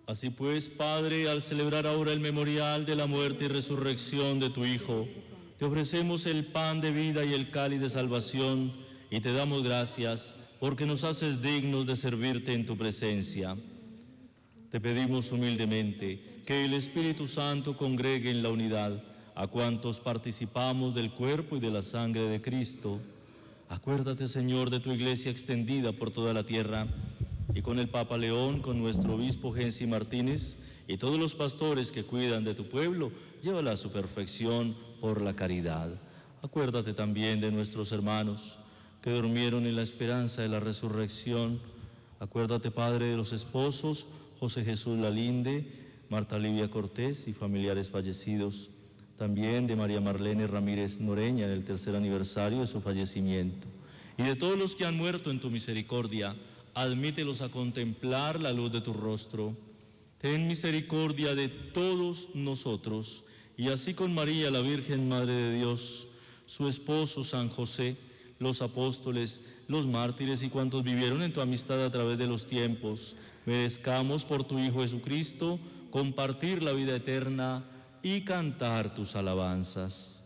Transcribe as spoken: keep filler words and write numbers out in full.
Así pues, Padre, al celebrar ahora el memorial de la muerte y resurrección de tu Hijo, te ofrecemos el pan de vida y el cáliz de salvación y te damos gracias porque nos haces dignos de servirte en tu presencia. Te pedimos humildemente que el Espíritu Santo congregue en la unidad a cuantos participamos del cuerpo y de la sangre de Cristo. Acuérdate, Señor, de tu iglesia extendida por toda la tierra, y con el Papa León, con nuestro obispo Gensi Martínez y todos los pastores que cuidan de tu pueblo, llévala a su perfección por la caridad. Acuérdate también de nuestros hermanos que durmieron en la esperanza de la resurrección. Acuérdate, Padre, de los esposos José Jesús Lalinde, Marta Livia Cortés y familiares fallecidos. También de María Marlene Ramírez Noreña en el tercer aniversario de su fallecimiento. Y de todos los que han muerto en tu misericordia, admítelos a contemplar la luz de tu rostro. Ten misericordia de todos nosotros, y así con María, la Virgen Madre de Dios, su esposo San José, los apóstoles, los mártires y cuantos vivieron en tu amistad a través de los tiempos, merezcamos por tu Hijo Jesucristo compartir la vida eterna y cantar tus alabanzas.